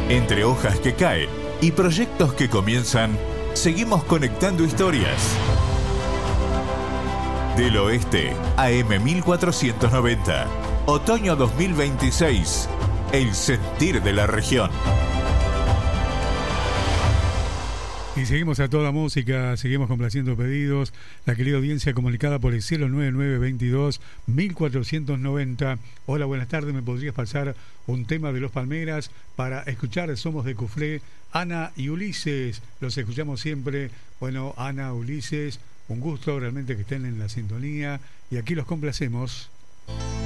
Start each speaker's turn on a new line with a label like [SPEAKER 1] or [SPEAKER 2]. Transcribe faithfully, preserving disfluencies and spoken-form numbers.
[SPEAKER 1] Entre hojas que caen y proyectos que comienzan, seguimos conectando historias. Del Oeste, A M mil cuatrocientos noventa. Otoño dos mil veintiséis. El sentir de la región.
[SPEAKER 2] Y seguimos a toda música, seguimos complaciendo pedidos. La querida audiencia comunicada por el cero nueve nueve veintidós mil cuatrocientos noventa. Hola, buenas tardes, ¿me podrías pasar un tema de Los Palmeras para escuchar? Somos de Cuflé, Ana y Ulises, los escuchamos siempre. Bueno, Ana, Ulises, un gusto realmente que estén en la sintonía y aquí los complacemos.